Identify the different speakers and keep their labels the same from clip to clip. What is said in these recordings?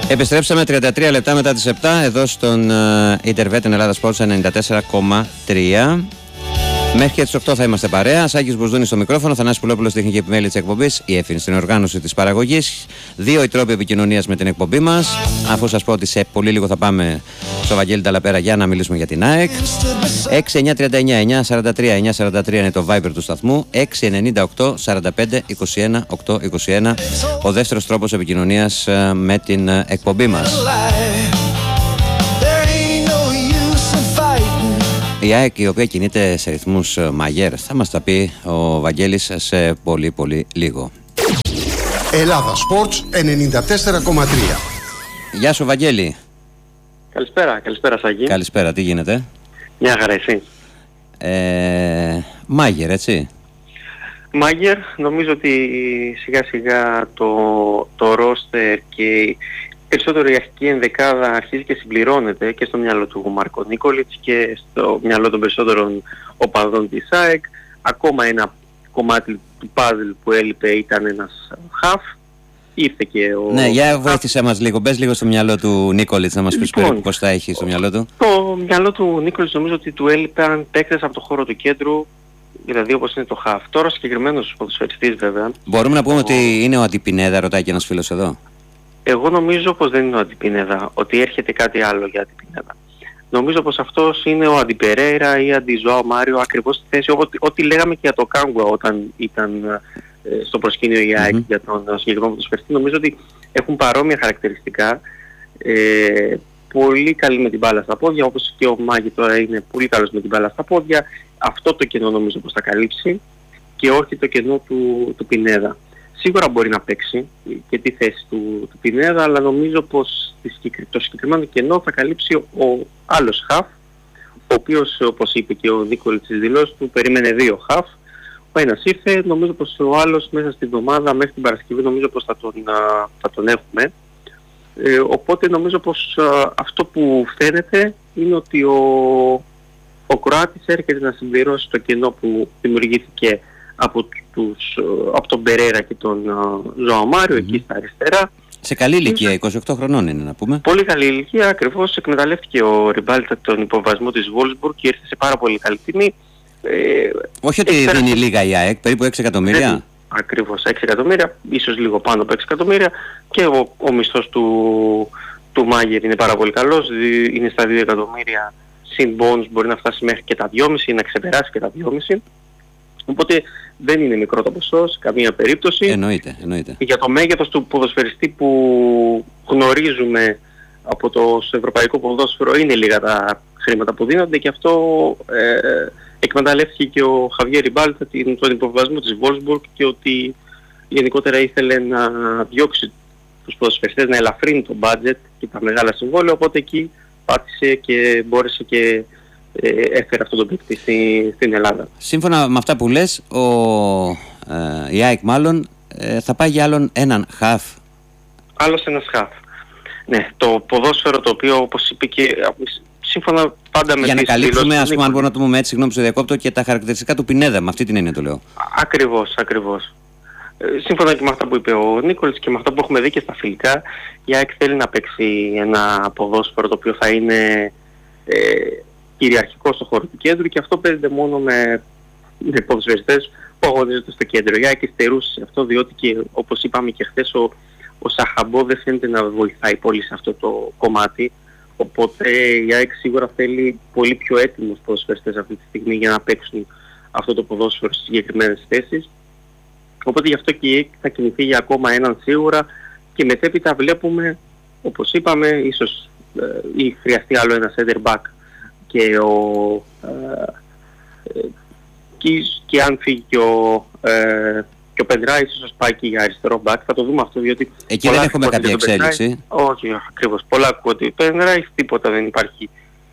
Speaker 1: Επιστρέψαμε 33 λεπτά μετά τις 7 εδώ στον Ιντερβέτ Ελλάδα Sports 94,3. Μέχρι και τις 8 θα είμαστε παρέα. Σάκης Μπουσδούνης στο μικρόφωνο, Θανάσης Πουλόπουλος τεχνική επιμέλεια της εκπομπής, η Εύφυνη στην οργάνωση της παραγωγής. 2 οι τρόποι επικοινωνίας με την εκπομπή μας. Αφού σας πω ότι σε πολύ λίγο θα πάμε στο Βαγγέλη Ταλαπέρα για να μιλήσουμε για την ΑΕΚ. 6-939-943-943 είναι το Viber του σταθμού. 6-98-45-21-821 ο δεύτερος τρόπος επικοινωνίας με την εκπομπή μας. Η ΑΕΚ, η οποία κινείται σε ρυθμούς μαγέρ, θα μας τα πει ο Βαγγέλης σε πολύ λίγο.
Speaker 2: Ελλάδα Sports 94,3.
Speaker 1: Γεια σου Βαγγέλη.
Speaker 3: Καλησπέρα Σάκη.
Speaker 1: Καλησπέρα, τι γίνεται?
Speaker 3: Μια χαρά, εσύ?
Speaker 1: Μάγερ, έτσι?
Speaker 3: Μάγερ, νομίζω ότι σιγά σιγά το ρόστερ και περισσότερο η αρχική ενδεκάδα αρχίζει και συμπληρώνεται και στο μυαλό του Μάρκο Νίκολιτς και στο μυαλό των περισσότερων οπαδών της ΑΕΚ. Ακόμα ένα κομμάτι του παζλ που έλειπε ήταν ένας χαφ. Ήρθε και ο...
Speaker 1: Ναι, για βοήθησε μας λίγο. Μπες λίγο στο μυαλό του Νίκολιτς να μας πεις περίπου πώς θα έχει στο μυαλό του.
Speaker 3: Το μυαλό του Νίκολιτς νομίζω ότι του έλειπαν παίκτες από το χώρο του κέντρου, δηλαδή όπως είναι το χαφ. Τώρα συγκεκριμένος ποδοσφαιριστής βέβαια.
Speaker 1: Μπορούμε να πούμε ότι είναι ο Αντιπινέδα, ρωτάει και ένας φίλος εδώ.
Speaker 3: Εγώ νομίζω πως δεν είναι ο Αντιπινέδα, ότι έρχεται κάτι άλλο για Αντιπινέδα. Νομίζω πως αυτός είναι ο Αντιπερέιρα ή Αντιζωάο Μάριο, ακριβώς στη θέση ό,τι λέγαμε και για το Κάγκουα όταν ήταν στο προσκήνιο η ΑΕΚ για τον συγκεκριμένο ποδοσφαιριστή. Νομίζω ότι έχουν παρόμοια χαρακτηριστικά, πολύ καλή με την μπάλα στα πόδια, όπως και ο Μάγι τώρα είναι πολύ καλός με την μπάλα στα πόδια. Αυτό το κενό νομίζω πως θα καλύψει και όχι το κενό του Πινέδα. Σίγουρα μπορεί να παίξει και τη θέση του Πινέδα, αλλά νομίζω πως το συγκεκριμένο κενό θα καλύψει ο άλλος χαφ, ο οποίος, όπως είπε και ο Νίκολιτς στις δηλώσεις του, περίμενε 2 χαφ. Ο ένας ήρθε, νομίζω πως ο άλλος μέσα στην εβδομάδα μέχρι την Παρασκευή νομίζω πως θα τον έχουμε. Οπότε νομίζω πως αυτό που φαίνεται είναι ότι ο Κροάτης έρχεται να συμπληρώσει το κενό που δημιουργήθηκε από τον Περέρα και τον Ζωάο Μάριο εκεί στα αριστερά.
Speaker 1: Σε καλή ηλικία, 28 χρονών είναι να πούμε.
Speaker 3: Πολύ καλή ηλικία, ακριβώς εκμεταλλεύτηκε ο Ριμπάλτα τον υποβασμό της Βόλσμπουργκ και ήρθε σε πάρα πολύ καλή τιμή.
Speaker 1: Όχι ότι δίνει λίγα η ΑΕΚ, περίπου 6 εκατομμύρια.
Speaker 3: Ακριβώς, 6 εκατομμύρια, ίσως λίγο πάνω από 6 εκατομμύρια και ο μισθός του Μάγερ είναι πάρα πολύ καλός, είναι στα 2 εκατομμύρια συν bonus, μπορεί να φτάσει μέχρι και τα 2,5 ή να ξεπεράσει και τα 2,5. Οπότε δεν είναι μικρό το ποσό σε καμία περίπτωση.
Speaker 1: Εννοείται.
Speaker 3: Για το μέγεθος του ποδοσφαιριστή που γνωρίζουμε από το ευρωπαϊκό ποδόσφαιρο είναι λίγα τα χρήματα που δίνονται και αυτό εκμεταλλεύτηκε και ο Χαβιέρ Ριμπάλτα τον υποβασμό της Wolfsburg και ότι γενικότερα ήθελε να διώξει τους ποδοσφαιριστές, να ελαφρύνει το budget και τα μεγάλα συμβόλαια, οπότε εκεί πάτησε και μπόρεσε και έφερε αυτό το παίκτη στην Ελλάδα.
Speaker 1: Σύμφωνα με αυτά που λες, η ΑΕΚ μάλλον θα πάει για άλλον έναν χαφ.
Speaker 3: Άλλος ένας χαφ. Ναι, το ποδόσφαιρο το οποίο όπως είπε και σύμφωνα πάντα με
Speaker 1: για να καλύψουμε, ας πούμε, αν μπορούμε να το πούμε έτσι, συγγνώμη που διακόπτω, και τα χαρακτηριστικά του Πινέδα, με αυτή την έννοια το λέω.
Speaker 3: Ακριβώς. Σύμφωνα και με αυτά που είπε ο Νίκολιτς και με αυτά που έχουμε δει και στα φιλικά, η ΑΕΚ θέλει να παίξει ένα ποδόσφαιρο το οποίο θα είναι κυριαρχικό στο χώρο του κέντρου και αυτό παίζεται μόνο με ποδοσφαιριστές που αγωνίζονται στο κέντρο. Η ΑΕΚ υστερούσε αυτό διότι και όπως είπαμε και χθες ο Σαχαμπό δεν φαίνεται να βοηθάει πολύ σε αυτό το κομμάτι. Οπότε η ΑΕΚ σίγουρα θέλει πολύ πιο έτοιμους ποδοσφαιριστές αυτή τη στιγμή για να παίξουν αυτό το ποδόσφαιρο στις συγκεκριμένες θέσεις. Οπότε γι' αυτό και η ΑΕΚ θα κινηθεί για ακόμα έναν σίγουρα και μετέπειτα βλέπουμε, όπως είπαμε, ίσως ή χρειαστεί άλλο ένα center back και αν φύγει και ο Πεντράης ίσως πάει και για αριστερό back, θα το δούμε αυτό διότι...
Speaker 1: Εκεί δεν έχουμε κάποια εξέλιξη.
Speaker 3: Όχι, ακριβώς. Πολλά ακούγονται ο Πεντράης, τίποτα δεν υπάρχει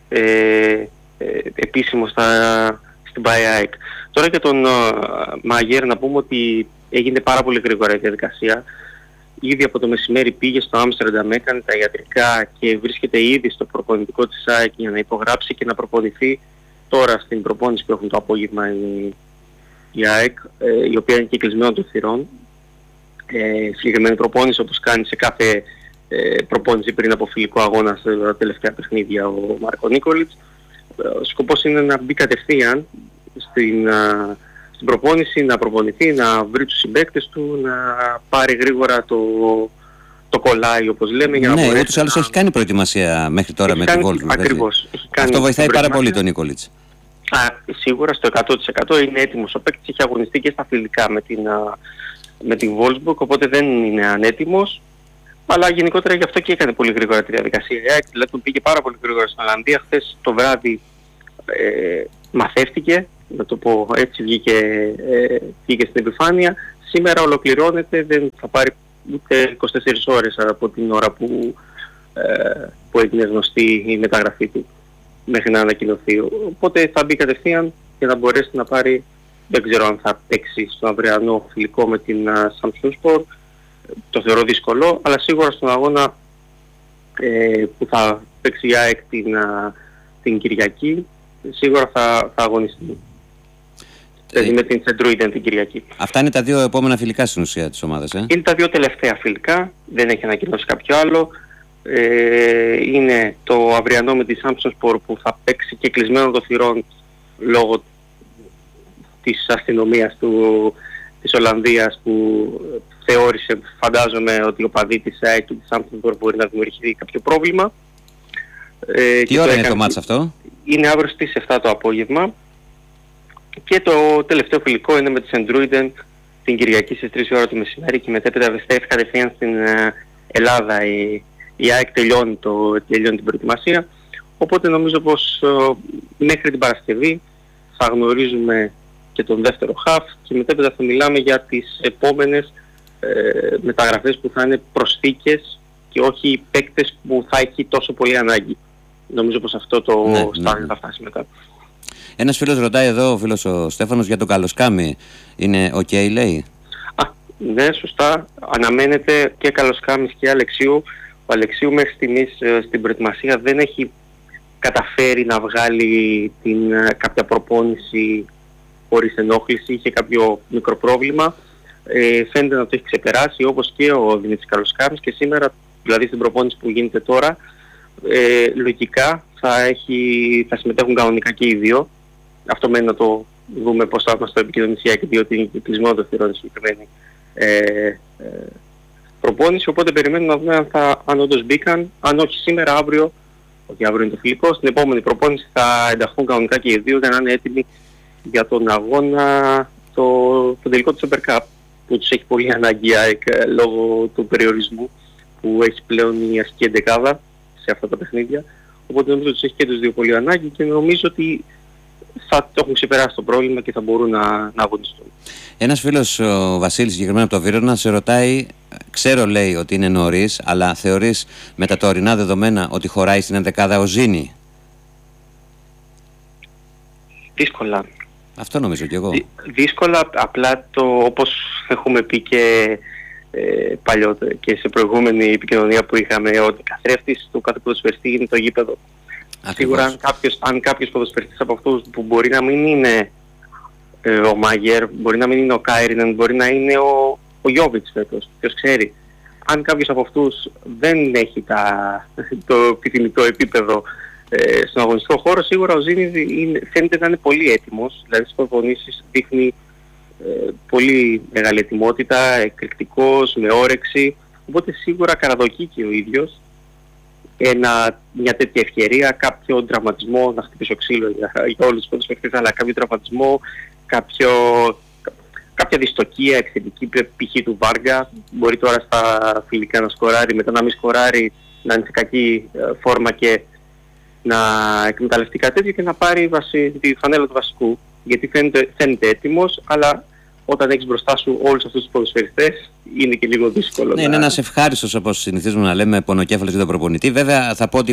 Speaker 3: επίσημο στην ΑΕΚ. Τώρα για τον Μάγερ να πούμε ότι έγινε πάρα πολύ γρήγορα η διαδικασία. Ήδη από το μεσημέρι πήγε στο Άμστερνταμ, έκανε τα ιατρικά και βρίσκεται ήδη στο προπονητικό της ΑΕΚ για να υπογράψει και να προπονηθεί τώρα στην προπόνηση που έχουν το απόγευμα η ΑΕΚ, η οποία είναι και κλεισμένο των θυρών. Συγκεκριμένη προπόνηση όπως κάνει σε κάθε προπόνηση πριν από φιλικό αγώνα στα τελευταία παιχνίδια ο Μάρκο Νίκολιτς. Ο σκοπός είναι να μπει κατευθείαν στην προπόνηση, να προπονηθεί, να βρει τους συμπαίκτες του, να πάρει γρήγορα το κολλάι όπως λέμε. Για να
Speaker 1: ναι, ούτως ή άλλως έχει κάνει προετοιμασία μέχρι τώρα με την Wolfsburg.
Speaker 3: Ακριβώς.
Speaker 1: Αυτό βοηθάει πάρα πολύ τον Νίκολιτς.
Speaker 3: Σίγουρα στο 100% είναι έτοιμος. Ο παίκτης έχει αγωνιστεί και στα φιλικά με την Wolfsburg, οπότε δεν είναι ανέτοιμος. Αλλά γενικότερα γι' αυτό και έκανε πολύ γρήγορα τη διαδικασία. Δηλαδή τον πήγε πάρα πολύ γρήγορα στην Ολλανδία. Χθες το βράδυ μαθεύτηκε, να το πω έτσι, βγήκε στην επιφάνεια. Σήμερα ολοκληρώνεται, δεν θα πάρει ούτε 24 ώρες από την ώρα που έγινε γνωστή η μεταγραφή του μέχρι να ανακοινωθεί. Οπότε θα μπει κατευθείαν και να μπορέσει να πάρει, δεν ξέρω αν θα παίξει στον αυριανό φιλικό με την Samsunspor, το θεωρώ δύσκολο, αλλά σίγουρα στον αγώνα που θα παίξει η ΑΕΚ την Κυριακή, σίγουρα θα αγωνιστεί. Με την Centruiden την Κυριακή.
Speaker 1: Αυτά είναι τα δύο επόμενα φιλικά στην ουσία της ομάδας,
Speaker 3: Είναι τα δύο τελευταία φιλικά, δεν έχει ανακοινώσει κάποιο άλλο. Είναι το αυριανό με τη Samsunspor που θα παίξει και κλεισμένο των θυρών λόγω της αστυνομίας της Ολλανδίας που θεώρησε, φαντάζομαι, ότι ο παδί της ΑΕΚ και της Samsunspor μπορεί να δημιουργηθεί κάποιο πρόβλημα.
Speaker 1: Τι ώρα είναι το μάτς αυτό?
Speaker 3: Είναι αύριο στις 7 το απόγευμα. Και το τελευταίο φιλικό είναι με τη Centruiden την Κυριακή στις 3 ώρα το μεσημέρι και μετέπειτα επιστρέφει κατευθείαν στην Ελλάδα. Η ΑΕΚ τελειώνει την προετοιμασία. Οπότε νομίζω πως μέχρι την Παρασκευή θα γνωρίζουμε και τον δεύτερο χαφ και μετέπειτα θα μιλάμε για τις επόμενες μεταγραφές που θα είναι προσθήκες και όχι παίκτες που θα έχει τόσο πολύ ανάγκη. Νομίζω πως αυτό το στάδιο θα φτάσει μετά.
Speaker 1: Ένας φίλος ρωτάει εδώ, ο φίλος ο Στέφανος, για τον Καλοσκάμι. Είναι ok, λέει?
Speaker 3: Ναι, σωστά. Αναμένεται και Καλοσκάμις και Αλεξίου. Ο Αλεξίου μέχρι στιγμής στην προετοιμασία δεν έχει καταφέρει να βγάλει κάποια προπόνηση χωρίς ενόχληση. Είχε κάποιο μικρό πρόβλημα. Φαίνεται να το έχει ξεπεράσει, όπως και ο Δημήτρης Καλοσκάμις, και σήμερα, δηλαδή στην προπόνηση που γίνεται τώρα, λογικά θα συμμετέχουν κανονικά και οι δύο. Αυτό μένει να το δούμε πώς θα μας το επικοινωνήσει, διότι είναι και κλεισμένο το θηρόν η συγκεκριμένη προπόνηση. Οπότε περιμένουμε να δούμε αν όντως μπήκαν, αν όχι σήμερα, αύριο, όχι αύριο είναι το φιλικό, στην επόμενη προπόνηση θα ενταχθούν κανονικά και οι δύο για να είναι έτοιμοι για τον αγώνα, το τελικό του Super Cup, που τους έχει πολύ ανάγκη λόγω του περιορισμού που έχει πλέον η αρχική εντεκάδα σε αυτά τα παιχνίδια. Οπότε νομίζω ότι τους έχει και τους δύο πολύ ανάγκη και νομίζω ότι θα το έχουν ξεπεράσει το πρόβλημα και θα μπορούν να αγωνιστούν.
Speaker 1: Ένας φίλος, ο Βασίλης, συγκεκριμένα από το Βύρωνα, σε ρωτάει, ξέρω, λέει, ότι είναι νωρίς, αλλά θεωρείς με τα τωρινά δεδομένα ότι χωράει στην ενδεκάδα ο Ζήνη?
Speaker 3: Δύσκολα.
Speaker 1: Αυτό νομίζω κι εγώ.
Speaker 3: Δύσκολα, απλά όπως έχουμε πει και παλιότερα και σε προηγούμενη επικοινωνία που είχαμε, ότι καθρέφτης του κάθε ποδοσφαιριστή είναι το γήπεδο. Ακριβώς. Σίγουρα αν κάποιος ποδοσφαιριστής από αυτούς που μπορεί να μην είναι ο Μάγερ, μπορεί να μην είναι ο Κάιρινεν, μπορεί να είναι ο Γιόβιτς φέτος, ποιος ξέρει. Αν κάποιος από αυτούς δεν έχει το επιθυμητό επίπεδο στον αγωνιστικό χώρο, σίγουρα ο Ζήνης φαίνεται να είναι πολύ έτοιμος, δηλαδή στις προπονήσεις δείχνει πολύ μεγάλη ετοιμότητα, εκρηκτικός, με όρεξη, οπότε σίγουρα καραδοκεί και ο ίδιος μια τέτοια ευκαιρία, κάποιο τραυματισμό, να χτυπήσω ξύλο για όλους τους ποδοσφαιριστές, αλλά κάποιο τραυματισμό, κάποια δυστοκία εκθετική, π.χ. του Βάργα, μπορεί τώρα στα φιλικά να σκοράρει, μετά να μην σκοράρει, να είναι σε κακή φόρμα και να εκμεταλλευτεί κάτι τέτοιο και να πάρει τη φανέλα του βασικού, γιατί φαίνεται έτοιμος, αλλά όταν έχεις μπροστά σου όλους αυτούς τους ποδοσφαιριστές είναι και λίγο δύσκολο.
Speaker 1: Ναι, είναι ένας ευχάριστος, όπως συνηθίζουμε να λέμε, πονοκέφαλος για τον προπονητή. Βέβαια θα πω ότι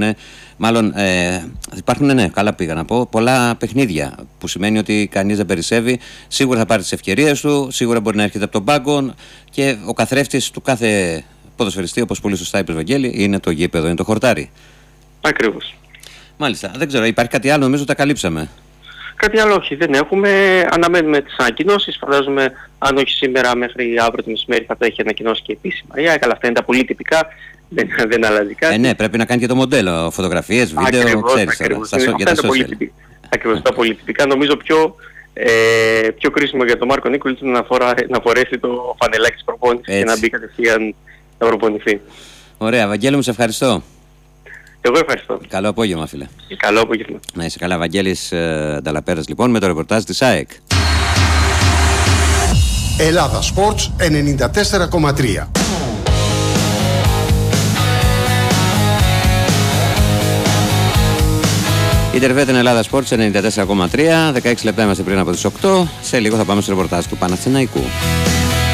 Speaker 1: υπάρχουν, καλά πήγα να πω, πολλά παιχνίδια, που σημαίνει ότι κανείς δεν περισσεύει. Σίγουρα θα πάρει τις ευκαιρίες του, σίγουρα μπορεί να έρχεται από τον πάγκο και ο καθρέφτης του κάθε ποδοσφαιριστή, όπως πολύ σωστά είπες, Βαγγέλη, είναι το γήπεδο, είναι το χορτάρι.
Speaker 3: Ακριβώς.
Speaker 1: Μάλιστα. Δεν ξέρω, υπάρχει κάτι άλλο? Νομίζω τα καλύψαμε.
Speaker 3: Κάτι άλλο όχι, δεν έχουμε. Αναμένουμε τις ανακοινώσεις. Φαντάζομαι αν όχι σήμερα, μέχρι αύριο το μεσημέρι θα το έχει ανακοινώσει και επίσημα. Αλλά αυτά είναι τα πολύ τυπικά. δεν αλλάζει κάτι.
Speaker 1: Ναι, πρέπει να κάνει και το μοντέλο, φωτογραφίες, βίντεο, ξέρεις τώρα. Για τα social.
Speaker 3: Ακριβώς, τα πολιτικά. Νομίζω πιο κρίσιμο για τον Μάρκο Νίκολιτς είναι να φορέσει το φανελάκι της προπόνησης και να μπει κατευθείαν να προπονηθεί.
Speaker 1: Ωραία, Βαγγέλη μου, σε ευχαριστώ.
Speaker 3: Εγώ ευχαριστώ.
Speaker 1: Καλό απόγευμα, φίλε.
Speaker 3: Καλό απόγευμα.
Speaker 1: Να είσαι καλά, Βαγγέλης Νταλαπέρας, λοιπόν, με το ρεπορτάζ της ΑΕΚ.
Speaker 2: Ελλάδα Sports 94,3.
Speaker 1: Ιντερβέτεν Ελλάδα Sports 94,3. 16 λεπτά είμαστε πριν από τις 8. Σε λίγο θα πάμε στο ρεπορτάζ του Παναθηναϊκού.